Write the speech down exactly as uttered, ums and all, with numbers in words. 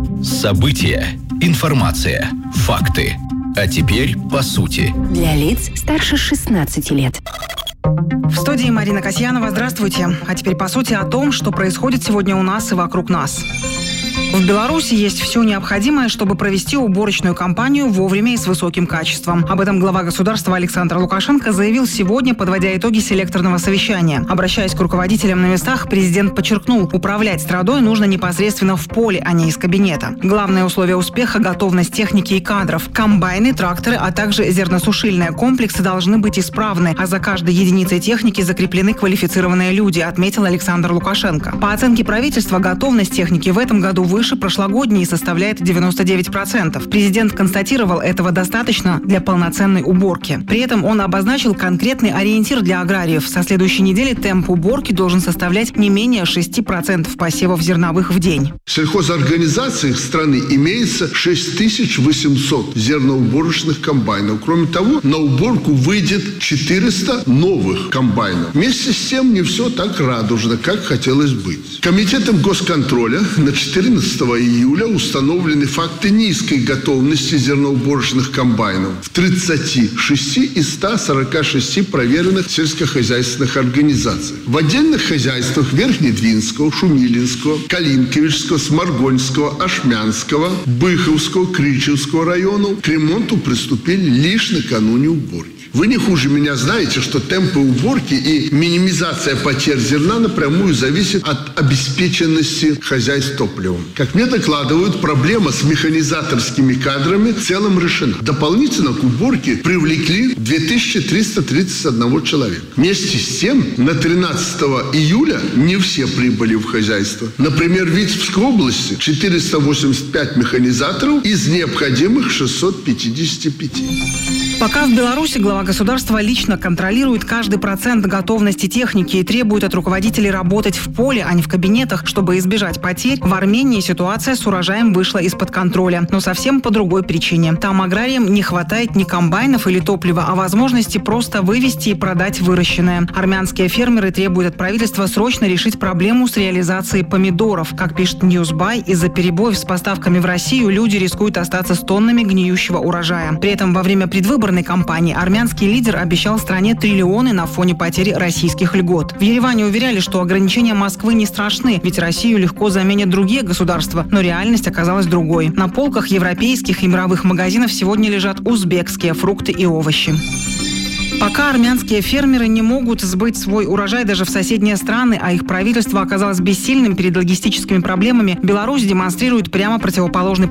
События, информация, факты. А теперь по сути. Для лиц старше шестнадцати лет. В студии Марина Касьянова. Здравствуйте. А теперь по сути о том, что происходит сегодня у нас и вокруг нас. В Беларуси есть все необходимое, чтобы провести уборочную кампанию вовремя и с высоким качеством. Об этом глава государства Александр Лукашенко заявил сегодня, подводя итоги селекторного совещания. Обращаясь к руководителям на местах, президент подчеркнул, управлять страной нужно непосредственно в поле, а не из кабинета. Главное условие успеха – готовность техники и кадров. Комбайны, тракторы, а также зерносушильные комплексы должны быть исправны, а за каждой единицей техники закреплены квалифицированные люди, отметил Александр Лукашенко. По оценке правительства, готовность техники в этом году выше прошлогодней и составляет девяносто девять процентов. Президент констатировал, этого достаточно для полноценной уборки. При этом он обозначил конкретный ориентир для аграриев. Со следующей недели темп уборки должен составлять не менее шесть процентов посевов зерновых в день. В сельхозорганизациях страны имеется шесть тысяч восемьсот зерноуборочных комбайнов. Кроме того, на уборку выйдет четыреста новых комбайнов. Вместе с тем не все так радужно, как хотелось быть. Комитетом госконтроля на четырнадцатого июля установлены факты низкой готовности зерноуборочных комбайнов в тридцати шести из ста сорока шести проверенных сельскохозяйственных организаций. В отдельных хозяйствах Верхнедвинского, Шумилинского, Калинковичского, Сморгонского, Ашмянского, Быховского, Кричевского районов к ремонту приступили лишь накануне уборки. Вы не хуже меня знаете, что темпы уборки и минимизация потерь зерна напрямую зависят от обеспеченности хозяйств топливом. Как мне докладывают, проблема с механизаторскими кадрами в целом решена. Дополнительно к уборке привлекли две тысячи триста тридцать один человек. Вместе с тем, на тринадцатого июля не все прибыли в хозяйство. Например, в Витебской области четыреста восемьдесят пять механизаторов из необходимых шестисот пятидесяти пяти. Пока в Беларуси глава государства лично контролирует каждый процент готовности техники и требует от руководителей работать в поле, а не в кабинетах, чтобы избежать потерь, в Армении ситуация с урожаем вышла из-под контроля. Но совсем по другой причине. Там аграриям не хватает ни комбайнов или топлива, а возможности просто вывести и продать выращенное. Армянские фермеры требуют от правительства срочно решить проблему с реализацией помидоров. Как пишет Ньюсбай, из-за перебоев с поставками в Россию люди рискуют остаться с тоннами гниющего урожая. При этом во время предвыборной кампании армянский лидер обещал стране триллионы на фоне потери российских льгот. В Ереване уверяли, что ограничения Москвы не страшны, ведь Россию легко заменят другие государства, но реальность оказалась другой. На полках европейских и мировых магазинов сегодня лежат узбекские фрукты и овощи. Пока армянские фермеры не могут сбыть свой урожай даже в соседние страны, а их правительство оказалось бессильным перед логистическими проблемами, Беларусь демонстрирует прямо противоположный